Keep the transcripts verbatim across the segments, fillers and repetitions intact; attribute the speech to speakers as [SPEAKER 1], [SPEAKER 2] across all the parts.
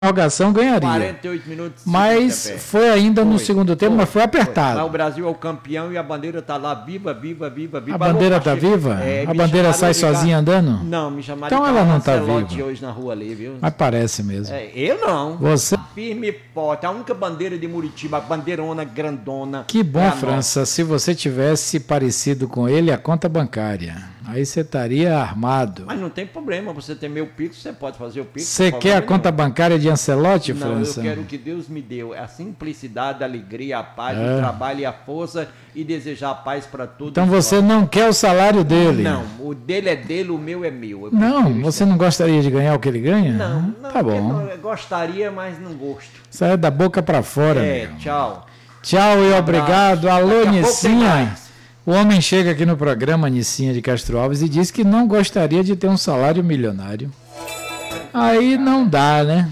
[SPEAKER 1] prorrogação ganharia.
[SPEAKER 2] quarenta e oito minutos.
[SPEAKER 1] Mas foi ainda foi, no segundo tempo, foi, mas foi apertado. Foi.
[SPEAKER 2] Mas o Brasil é o campeão e a bandeira está lá viva, viva, viva, viva.
[SPEAKER 1] A bandeira está viva? É, a bandeira sai sozinha andando?
[SPEAKER 2] Não, me chamaram
[SPEAKER 1] então
[SPEAKER 2] de
[SPEAKER 1] ela não está viva.
[SPEAKER 2] Hoje na rua ali, viu?
[SPEAKER 1] Mas parece mesmo.
[SPEAKER 2] É, eu não.
[SPEAKER 1] Você?
[SPEAKER 2] Firme e forte. A única bandeira de Muritiba, a bandeirona grandona.
[SPEAKER 1] Que bom, França, se você tivesse parecido com ele, a conta bancária. Aí você estaria armado.
[SPEAKER 2] Mas não tem problema, você tem meu Pix, você pode fazer o Pix.
[SPEAKER 1] Você quer a conta bancária de Ancelotti, França?
[SPEAKER 2] Não, eu quero o que Deus me deu. A simplicidade, a alegria, a paz, é. o trabalho e a força e desejar a paz para todos.
[SPEAKER 1] Então você nós. não quer o salário dele?
[SPEAKER 2] Não, o dele é dele, o meu é meu. Eu
[SPEAKER 1] não, você não gostaria de ganhar o que ele ganha?
[SPEAKER 2] Não, não
[SPEAKER 1] tá bom.
[SPEAKER 2] Não, eu gostaria, mas não gosto.
[SPEAKER 1] Sai da boca para fora,
[SPEAKER 2] É,
[SPEAKER 1] amigo.
[SPEAKER 2] tchau.
[SPEAKER 1] Tchau e um obrigado. Alô, Nicinha. O homem chega aqui no programa, Nicinha de Castro Alves, e diz que não gostaria de ter um salário milionário. Aí não dá, né?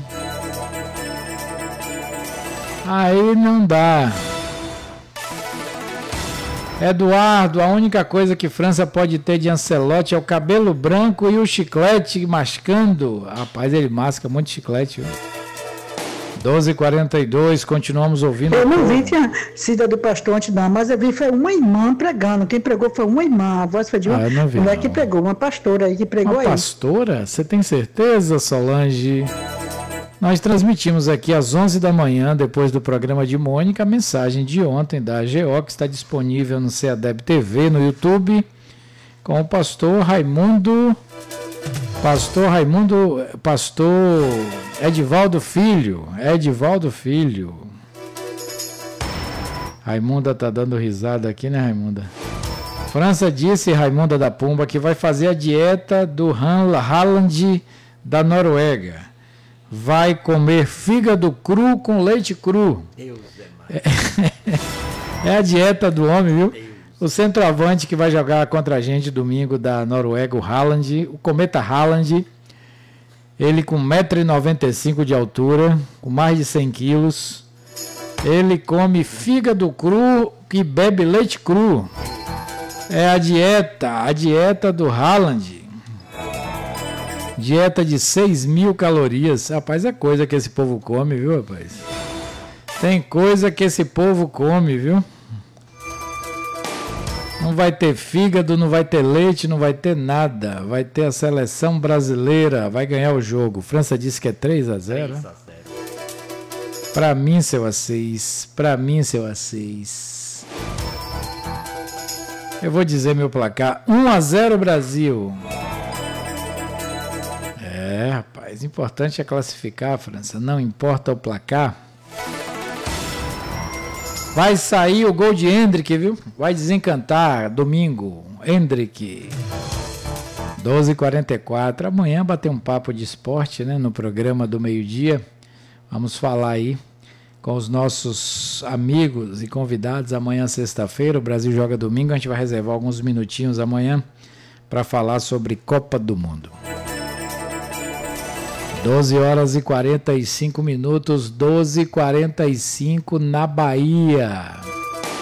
[SPEAKER 1] Aí não dá. Eduardo, a única coisa que França pode ter de Ancelotti é o cabelo branco e o chiclete mascando. Rapaz, ele masca muito chiclete, viu? doze e quarenta e dois, continuamos ouvindo.
[SPEAKER 3] Eu não vi, tinha sido do pastor antes não, mas eu vi, foi uma irmã pregando. Quem pregou foi uma irmã. A voz foi de uma
[SPEAKER 1] ah,
[SPEAKER 3] mulher que pregou, uma pastora aí que pregou
[SPEAKER 1] uma
[SPEAKER 3] aí.
[SPEAKER 1] Uma pastora? Você tem certeza, Solange? Nós transmitimos aqui às onze da manhã, depois do programa de Mônica, a mensagem de ontem da A G O, que está disponível no CEADEB T V, no YouTube, com o pastor Raimundo... Pastor Raimundo... Pastor... Edivaldo Filho, Edivaldo Filho. Raimunda tá dando risada aqui, né, Raimunda? França disse, Raimunda da Pumba, que vai fazer a dieta do Haaland da Noruega. Vai comer fígado cru com leite cru.
[SPEAKER 2] Deus é mais.
[SPEAKER 1] É a dieta do homem, viu? Deus. O centroavante que vai jogar contra a gente domingo da Noruega, o Haaland, o Cometa Haaland. Ele com um metro e noventa e cinco de altura, com mais de cem quilos. Ele come fígado cru e bebe leite cru. É a dieta, a dieta do Haaland. Dieta de seis mil calorias. Rapaz, é coisa que esse povo come, viu, rapaz? Tem coisa que esse povo come, viu? Não vai ter fígado, não vai ter leite, não vai ter nada. Vai ter a seleção brasileira, vai ganhar o jogo. França disse que é três a zero. Para mim, seu Assis. Para mim, seu Assis. Eu vou dizer meu placar. um a zero Brasil. É, rapaz, importante é classificar, França. Não importa o placar. Vai sair o gol de Hendrick, viu? Vai desencantar domingo. Hendrick. doze e quarenta e quatro. Amanhã bater um papo de esporte, né? No programa do meio-dia. Vamos falar aí com os nossos amigos e convidados. Amanhã, sexta-feira, o Brasil joga domingo. A gente vai reservar alguns minutinhos amanhã para falar sobre Copa do Mundo. doze horas e quarenta e cinco minutos, doze e quarenta e cinco na Bahia.